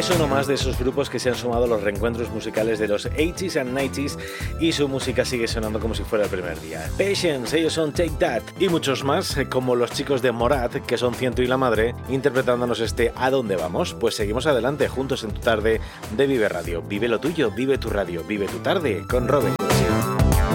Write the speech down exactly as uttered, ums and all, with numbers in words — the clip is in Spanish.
Es uno más de esos grupos que se han sumado a los reencuentros musicales de los ochenta and noventa y su música sigue sonando como si fuera el primer día. Patience, ellos son Take That y muchos más, como los chicos de Morat, que son Ciento y la Madre, interpretándonos este ¿A dónde vamos? Pues seguimos adelante juntos en tu tarde de Vive Radio. Vive lo tuyo, vive tu radio, vive tu tarde con Robin.